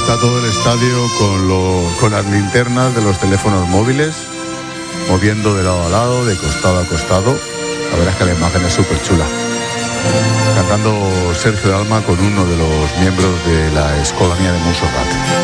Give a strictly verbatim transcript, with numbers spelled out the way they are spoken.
está todo el estadio con, lo, con las linternas de los teléfonos móviles, moviendo de lado a lado, de costado a costado. La verdad es que la imagen es súper chula. Cantando Sergio Dalma con uno de los miembros de la Escolanía de Montserrat.